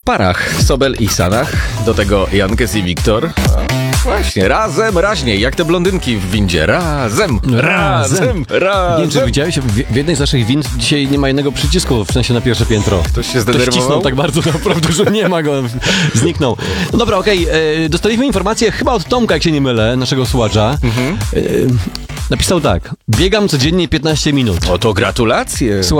parach. Sobel i Sanach. Do tego Jankes i Wiktor. Właśnie, razem, raźniej, jak te blondynki w windzie. Razem. Nie wiem, czy widziałeś, w jednej z naszych wind dzisiaj nie ma jednego przycisku, w sensie na pierwsze piętro. Ktoś się Ktoś zdenerwował? wcisnął tak bardzo naprawdę, że nie ma go, zniknął. No dobra, okej, dostaliśmy informację chyba od Tomka, jak się nie mylę, naszego słuchacza. Napisał tak: biegam codziennie 15 minut. O, to gratulacje.